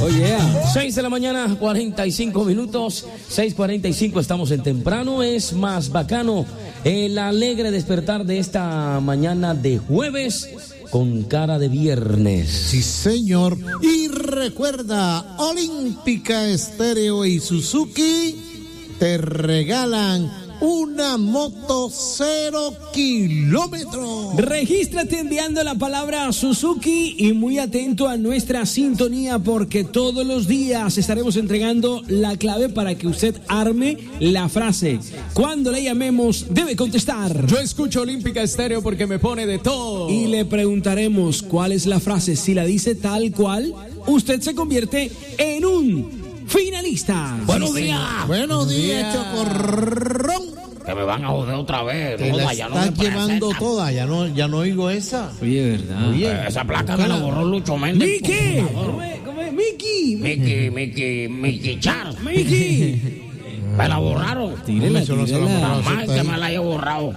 Oh yeah. 6 de la mañana, 45 minutos. 6:45, estamos en temprano. Es más bacano el alegre despertar de esta mañana de jueves con cara de viernes. Sí, señor. Y recuerda, Olímpica Estéreo y Suzuki te regalan una moto 0 kilómetros. Regístrate enviando la palabra Suzuki y muy atento a nuestra sintonía porque todos los días estaremos entregando la clave para que usted arme la frase. Cuando le llamemos debe contestar: yo escucho Olímpica Estéreo porque me pone de todo. Y le preguntaremos cuál es la frase. Si la dice tal cual, usted se convierte en un finalista. Buenos días. Buenos días, Chocorrón. Que me van a joder otra vez. Te la estás llevando toda, ya no oigo esa. Oye, ¿verdad? Oye, esa placa me la borró Lucho Méndez. ¡Miki! ¿Cómo es? Miki Char. ¡Miki! Me la borraron. Tírela. Más que me la haya borrado.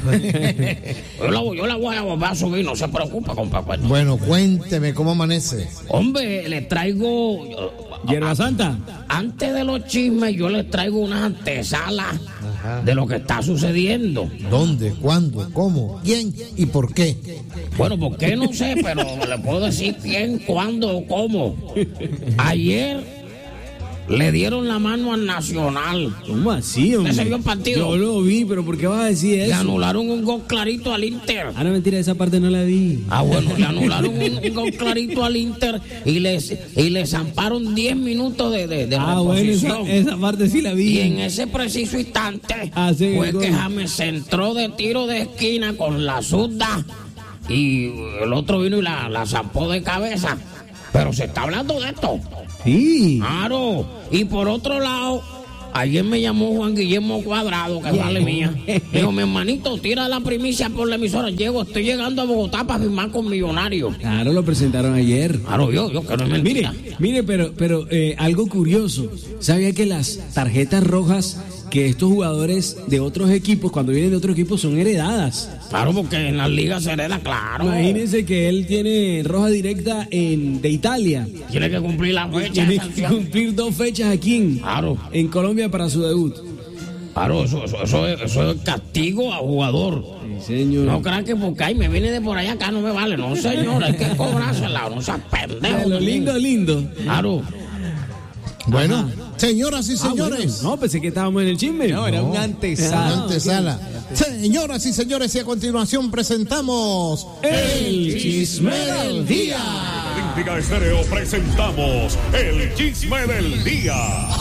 yo la voy a volver a subir, no se preocupe, compadre. Bueno, cuénteme cómo amanece. Hombre, le traigo Hierba Santa. Antes de los chismes, yo les traigo unas antesalas de lo que está sucediendo. ¿Dónde? ¿Cuándo? ¿Cómo? ¿Quién? ¿Y por qué? Bueno, ¿por qué? No sé, pero le puedo decir quién, cuándo o cómo. Ayer le dieron la mano al Nacional. ¿Cómo así, hombre? ¿Usted se vio el partido? Yo lo vi, pero ¿por qué vas a decir eso? Le anularon un gol clarito al Inter. Ah, no, mentira, esa parte no la vi. Ah, bueno, le anularon un gol clarito al Inter y le zamparon 10 minutos de reposición. Bueno, esa parte sí la vi. Y en ese preciso instante sí, fue que James centró de tiro de esquina con la zurda y el otro vino y la zampó de cabeza. Pero se está hablando de esto. Sí. Claro. Y por otro lado, ayer me llamó Juan Guillermo Cuadrado, que vale mía. Dijo, mi hermanito, tira la primicia por la emisora. Estoy llegando a Bogotá para firmar con Millonarios. Claro, lo presentaron ayer. Claro, yo que no es mentira. Mire, pero algo curioso. ¿Sabía que las tarjetas rojas que estos jugadores de otros equipos, cuando vienen de otros equipos, son heredadas? Claro, porque en las ligas se hereda, claro. Imagínense que él tiene roja directa de Italia. Tiene que cumplir la fecha. Tiene que cumplir 2 fechas aquí en Colombia para su debut. Claro, eso es castigo a jugador. Sí, señor. No crean que porque me viene de por allá acá no me vale. No, señor, hay que cobrársela. No seas pendejo. Lo lindo. Claro. Bueno, señoras y señores. Bueno, no, pensé que estábamos en el chisme. No, era una antesala. Señoras y señores, y a continuación presentamos el chisme del día. Olímpica Estéreo presentamos el chisme del día.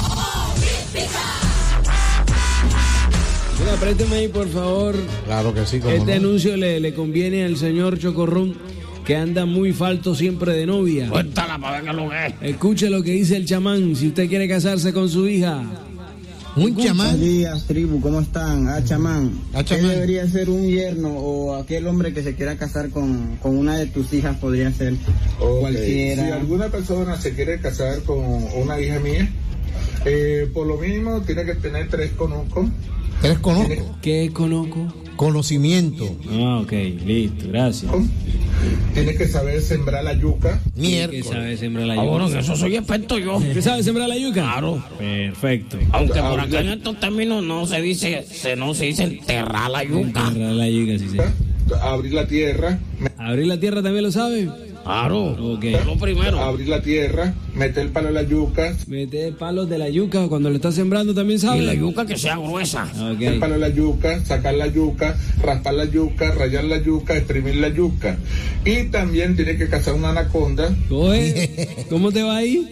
Mira, présteme ahí, por favor. Claro que sí. Este anuncio le conviene al señor Chocorrón, que anda muy falto siempre de novia. Cuéntala para ver qué lo que es. Escuche lo que dice el chamán si usted quiere casarse con su hija. Un chamán. Buenos días, tribu, ¿cómo están? Chamán. ¿Qué debería ser un yerno o aquel hombre que se quiera casar con una de tus hijas? Podría ser cualquiera. Si alguna persona se quiere casar con una hija mía, por lo mínimo tiene que tener 3 conozco. ¿Tres conozco? ¿Qué conozco? Conocimiento. Ah, ok, listo, gracias. Tienes que saber sembrar la yuca. ¿Qué sabe sembrar la yuca? Bueno, que eso soy experto yo. ¿Qué sabe sembrar la yuca? Claro. Perfecto. Aunque por acá en estos términos no se dice enterrar la yuca. Enterrar la yuca, sí. Abrir la tierra. ¿Abrir la tierra también lo sabe? Claro. Ok. Lo primero. Abrir la tierra, meter el palo en la yuca. Meter palos de la yuca cuando lo está sembrando también sabe. Y la yuca que sea gruesa. Okay. El palo de la yuca, sacar la yuca, raspar la yuca, rayar la yuca, exprimir la yuca. Y también tiene que cazar una anaconda. Oye, ¿cómo te va ahí?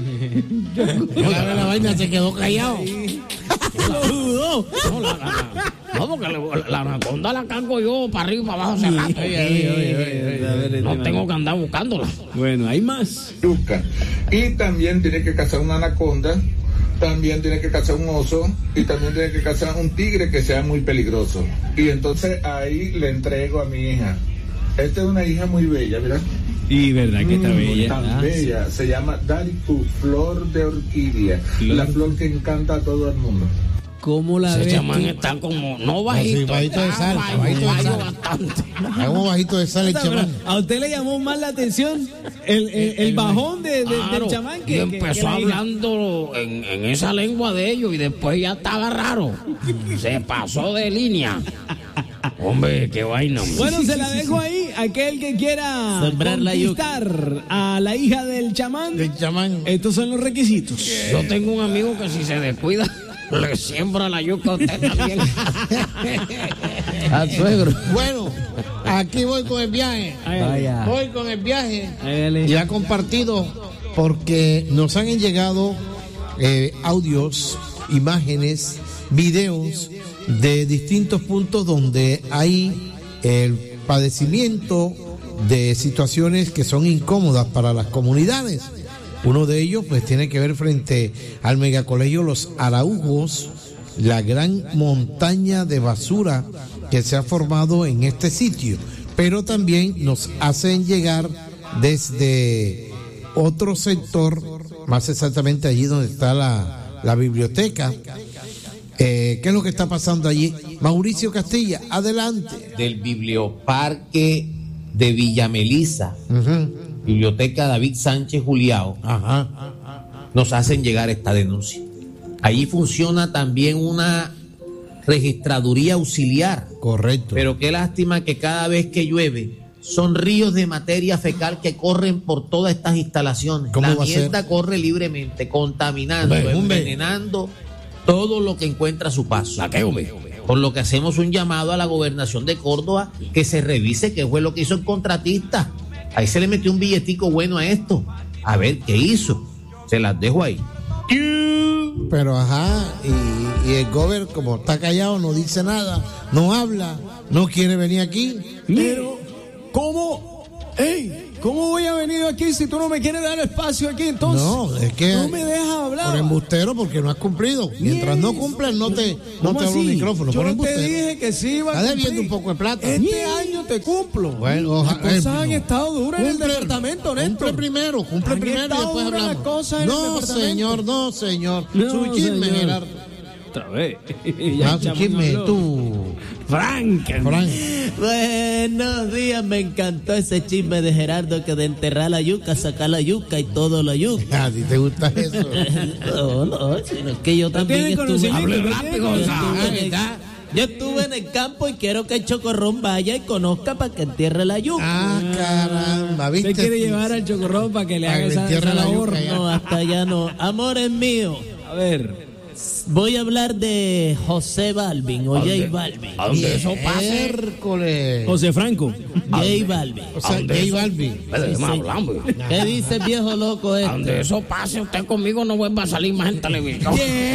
La vaina se quedó callado. Lo dudó. No, porque la anaconda la cargo yo para arriba y para abajo hace rato. No tengo que andar buscándola. Bueno, hay más. Yuca. Y también tiene que cazar una anaconda, también tiene que cazar un oso y también tiene que cazar un tigre que sea muy peligroso. Y entonces ahí le entrego a mi hija. Esta es una hija muy bella, ¿verdad? Y verdad que está bella. Tan bella. Se llama Dariku, flor de orquídea. La flor que encanta a todo el mundo. ¿Cómo la ves? Ese chamán está como, no bajito. Sí, bajito de sal. Bajito de sal. Bastante. Como bajito de sal el chamán. ¿A usted le llamó más la atención el bajón del chamán? Y empezó hablando en esa lengua de ellos y después ya estaba raro. Se pasó de línea. Hombre, qué vaina. Hombre. Bueno, se la dejo ahí. Aquel que quiera Sembrar la conquistar a la hija del chamán. Estos son los requisitos. Yo tengo un amigo que si se descuida le siembra la yuca a usted también. Al suegro. Bueno, aquí voy con el viaje. Vaya. Voy con el viaje. Hágale. Y ha compartido porque nos han llegado audios, imágenes, videos de distintos puntos donde hay el padecimiento de situaciones que son incómodas para las comunidades. Uno de ellos pues tiene que ver frente al megacolegio Los Araujos, la gran montaña de basura que se ha formado en este sitio, pero también nos hacen llegar desde otro sector, más exactamente allí donde está la biblioteca. ¿Qué es lo que está pasando allí? Mauricio Castilla, adelante. Del Biblioparque de Villa Melisa, Biblioteca David Sánchez Juliao, nos hacen llegar esta denuncia. Allí funciona también una registraduría auxiliar. Correcto. Pero qué lástima que cada vez que llueve son ríos de materia fecal que corren por todas estas instalaciones. La mierda corre libremente, contaminando, envenenando todo lo que encuentra a su paso. Por lo que hacemos un llamado a la gobernación de Córdoba que se revise qué fue lo que hizo el contratista. Ahí se le metió un billetico bueno a esto. A ver qué hizo. Se las dejo ahí. Pero y el gober como está callado, no dice nada, no habla, no quiere venir aquí. Pero, ¿cómo? ¿Cómo voy a venir aquí si tú no me quieres dar espacio aquí entonces? No, es que no me dejas hablar. Por embustero, porque no has cumplido. Mientras no cumplas, no te abro el micrófono. Yo por te embustero. dije que sí iba a cumplir. Está cumplir. debiendo un poco de plata. Este año te cumplo. Bueno, las cosas han estado duras en el departamento, Néstor. Cumple primero y después hablamos. Las cosas en el departamento. No, señor. No, Su chisme, señor. Gerardo. Otra vez. Su chisme, tú. Frank. Buenos días, me encantó ese chisme de Gerardo que de enterrar la yuca, sacar la yuca y todo la yuca. ¿A ti te gusta eso? No, sino es que yo también estuve. Hable rápido, Yo estuve en el campo y quiero que el Chocorrón vaya y conozca para que entierre la yuca. Caramba, ¿viste? Usted quiere llevar al Chocorrón para que le haga esa labor. No, hasta allá no. Amores míos. A ver. Voy a hablar de José Balvin o J Balvin. ¿A dónde eso pasa? Miércoles. José Franco. J Balvin. O sea, J Balvin. ¿Qué dice el viejo loco este? Donde eso pase, usted conmigo no vuelva a salir más en televisión.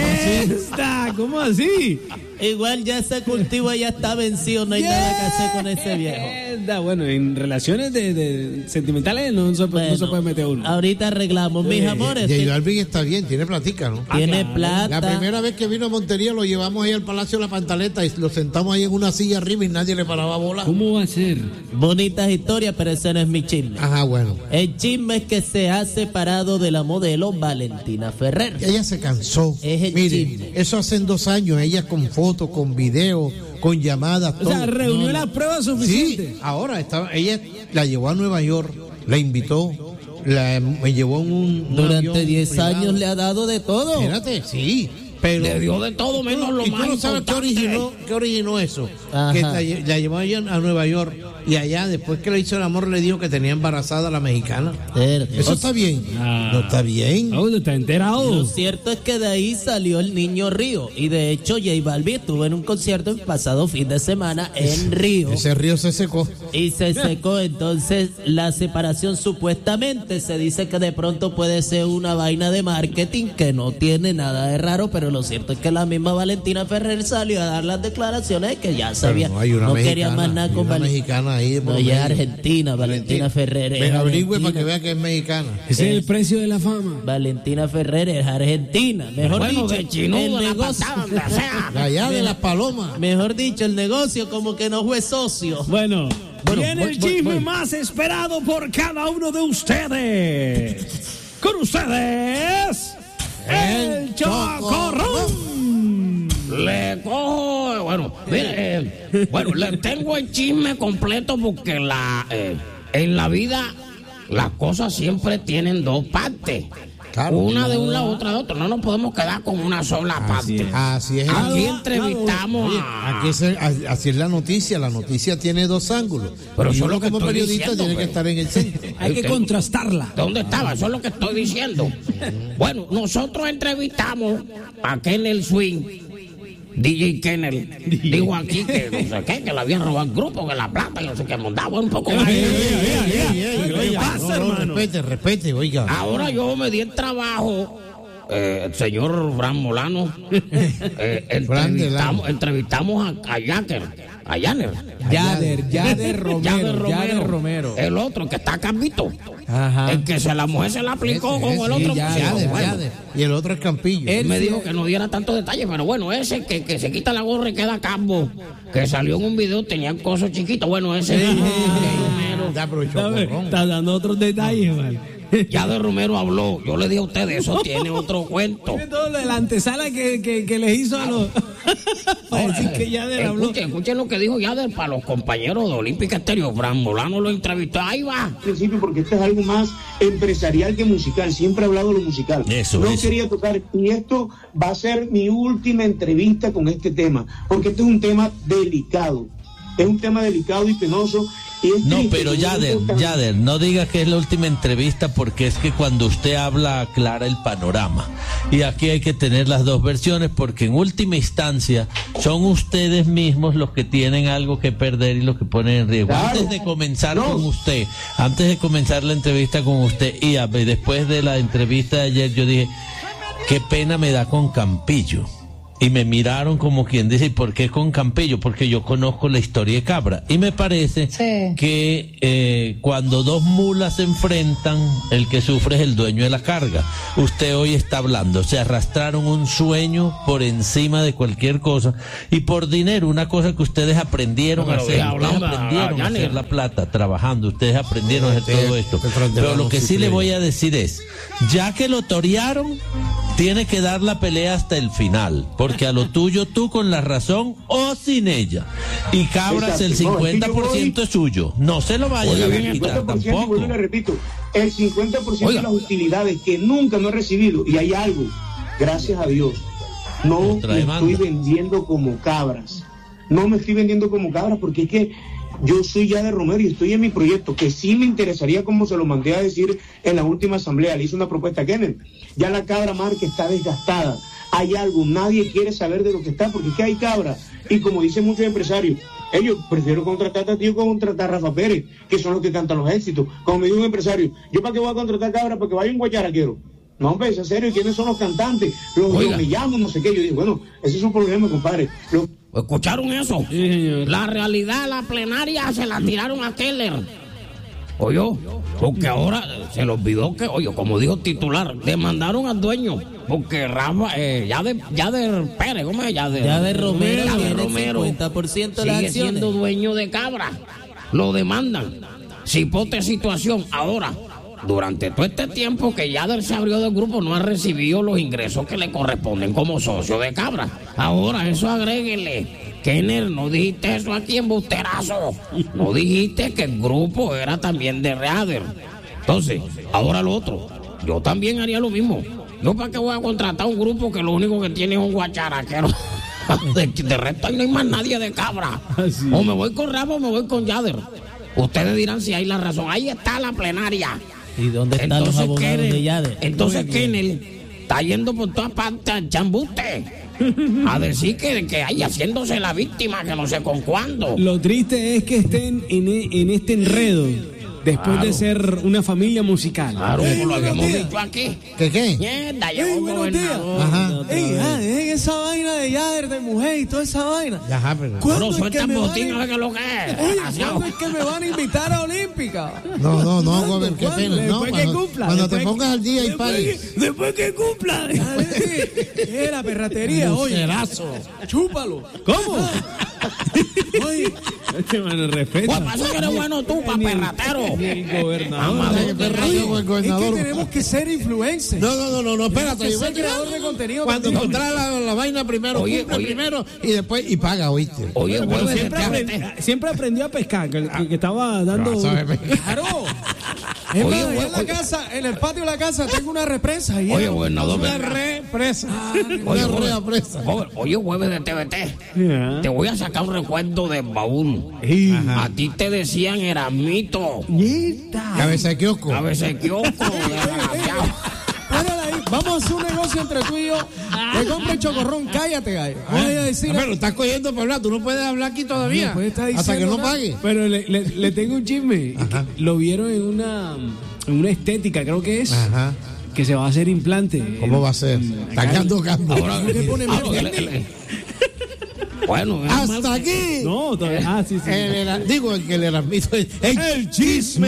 ¿Cómo así? Igual ya ese cultivo ya está vencido, no hay nada que hacer con ese viejo. Bueno, en relaciones de sentimentales no se puede meter uno. Ahorita arreglamos, mis amores. J Balvin está bien, tiene platica, ¿no? Tiene plata. La primera vez que vino a Montería lo llevamos ahí al Palacio de la Pantaleta y lo sentamos ahí en una silla arriba y nadie le paraba bola. ¿Cómo va a ser? Bonitas historias, pero ese no es mi chisme. Bueno. El chisme es que se ha separado de la modelo Valentina Ferrer. Ella se cansó. Es el Miren, chisme. eso hace 2 años, ella con fotos, con videos, con llamadas, O sea, todo. reunió las pruebas suficientes. Sí, ahora ella la llevó a Nueva York, la invitó, me llevó en un Durante avión 10 privado. años le ha dado de todo. Espérate, sí. Pero Le dio de todo menos lo ¿y tú más no sabes importante. qué originó eso? Ajá. Que la llevó allá a Nueva York y allá después que le hizo el amor le dijo que tenía embarazada a la mexicana. Eso está bien. No está bien. ¿Dónde está enterado? Lo cierto es que de ahí salió el niño Río. Y de hecho, J Balvin estuvo en un concierto el pasado fin de semana en Río. Ese río se secó. Y se secó. Entonces, la separación supuestamente se dice que de pronto puede ser una vaina de marketing que no tiene nada de raro, pero lo cierto es que la misma Valentina Ferrer salió a dar las declaraciones que ya sabía. No quería más nada con Valentina ahí. No, ella es argentina, Valentina Ferrer. Me averigüe para que vea que es mexicana. Ese es el precio de la fama. Valentina Ferrer es argentina. Mejor dicho, de Chinú, el de la negocio. patada, donde sea. Allá de las palomas. Mejor dicho, el negocio como que no fue socio. Bueno, viene el chisme más esperado por cada uno de ustedes. Con ustedes, el Chocorrón. Le cojo, bueno, mire, bueno, le tengo el chisme completo porque en la vida las cosas siempre tienen dos partes. Claro, una de un lado, otra de otro. No nos podemos quedar con una sola parte. Así es. Aquí entrevistamos así es la noticia. La noticia tiene dos ángulos. Pero y uno como periodista tiene que estar en el centro. Hay que contrastarla. ¿Dónde estaba? Eso es lo que estoy diciendo. Bueno, nosotros entrevistamos a Kennel Swing. DJ Kennel dijo aquí que no sé qué, que le habían robado el grupo, que la plata, que no sé qué, montaba un poco más. ¿Qué pasa, hermano? Respete, oiga. Ahora yo me di el trabajo, el señor Fran Molano, entrevistamos a Yader Romero. El otro que está Campito. Ajá. El que la mujer se la aplicó con el otro. Yader. Y el otro es Campillo. Él me dijo que no diera tantos detalles, pero bueno, ese que se quita la gorra y queda calvo, que salió en un video, tenía cosas chiquitas. Bueno, ese está dando otros detalles, man. Yader Romero habló, yo le dije a ustedes, eso tiene otro cuento. Todo la antesala que les hizo a los... decir que Yader habló. Escuchen lo que dijo Yader para los compañeros de Olímpica Estéreo. Fran Molano lo entrevistó, ahí va. Al principio, porque esto es algo más empresarial que musical, siempre he hablado de lo musical. Eso. Quería tocar, y esto va a ser mi última entrevista con este tema, porque este es un tema delicado. Es un tema delicado y penoso. No, pero Yader, no diga que es la última entrevista, porque es que cuando usted habla aclara el panorama. Y aquí hay que tener las dos versiones, porque en última instancia son ustedes mismos los que tienen algo que perder y los que ponen en riesgo. Claro. Antes de comenzar la entrevista con usted, y después de la entrevista de ayer, yo dije, qué pena me da con Campillo. Y me miraron como quien dice, ¿y por qué con Campillo? Porque yo conozco la historia de Cabra. Y me parece que cuando dos mulas se enfrentan, el que sufre es el dueño de la carga. Usted hoy está hablando, se arrastraron un sueño por encima de cualquier cosa, y por dinero, una cosa que ustedes aprendieron a hacer. Ustedes aprendieron a hacer la plata, trabajando. Ustedes aprendieron a hacer todo esto. Pero lo que sí le voy a decir es, ya que lo torearon, tiene que dar la pelea hasta el final, porque a lo tuyo tú con la razón o sin ella. Y Cabras, el 50% es suyo. No se lo vaya a quitar tampoco. Le repito, el 50% de las utilidades que nunca no he recibido, y hay algo, gracias a Dios, no me estoy vendiendo como Cabras. No me estoy vendiendo como Cabras, porque es que yo soy Yader Romero y estoy en mi proyecto, que sí me interesaría, como se lo mandé a decir en la última asamblea. Le hice una propuesta a Kenneth. Ya la cabra marca está desgastada. Hay algo, nadie quiere saber de lo que está, porque es que hay cabra. Y como dicen muchos empresarios, ellos prefiero contratar a ti o contratar a Rafa Pérez, que son los que cantan los éxitos. Como me dijo un empresario, ¿yo para qué voy a contratar cabra? Para que vaya un guacharaquero. No, hombre, es en serio. ¿Y quiénes son los cantantes? Los me llamo, no sé qué. Yo digo, bueno, ese es un problema, compadre. ¿Escucharon eso? Sí, la realidad, la plenaria se la tiraron a Keller. Oyó, porque ahora se le olvidó que, como dijo el titular, demandaron al dueño, porque Rafa, Yader Pérez, ¿cómo es? Yader Romero, 50% de las acciones. Sigue siendo dueño de Cabra. Lo demandan. Cipote situación. Ahora, durante todo este tiempo que Yader se abrió del grupo, no ha recibido los ingresos que le corresponden como socio de Cabra. Ahora, eso agréguele. Kenner, no dijiste eso aquí en Busterazo. No dijiste que el grupo era también de Yader. Entonces, ahora lo otro. Yo también haría lo mismo. ¿Yo para qué voy a contratar un grupo que lo único que tiene es un guacharaquero? De resto ahí no hay más nadie de Cabra. O me voy con Rafa o me voy con Yader. Ustedes dirán si hay la razón. Ahí está la plenaria. ¿Y dónde están los abogados de Yader? Entonces Kenner está yendo por todas partes al chambuste a decir que hay haciéndose la víctima, que no sé con cuándo. Lo triste es que estén en este enredo después de ser una familia musical. Claro, como lo habíamos dicho aquí. ¿Qué? Mierda, llegó gobernador. Ajá. Dejen esa vaina de Yader, de mujer y toda esa vaina. Ajá, pero ¿Cuándo sueltan botín a ver qué es lo que es? ¿Cuándo es que me van a invitar a Olímpica? No, Gómez, qué pena. Después que cumpla. Cuando te pongas al día y pagues. Después que cumpla. Es la perratería, oye. Cerazo. Chúpalo. ¿Cómo? Oye, respeta. Pues pasa que eres bueno tú, paperratero. El gobernador. Es que tenemos que ser influencers. No, espérate. Yo soy creador de contenido. Cuando encontrar la vaina primero, primero y después y paga, ¿oíste? Oye, siempre aprendió a pescar, que estaba dando. Claro. En el patio de la casa tengo una represa. Oye, gobernador, una represa. Oye, jueves de TVT. Te voy a sacar un recuerdo del baúl. A ti te decían Erasmito. Cabeza de kiosco. Vamos a hacer un negocio entre tú y yo. Te compro el chocorrón, cállate, gallo. Voy a decir. Pero estás cogiendo para hablar, tú no puedes hablar aquí todavía. Hasta que no pague. Pero le tengo un chisme. Lo vieron en una estética, creo que es. Ajá. Que se va a hacer implante. ¿Cómo va a ser? Está quedando cambio. Ahora, bueno, hasta aquí. No, todavía. Sí. Digo que el Erasmito es el chisme.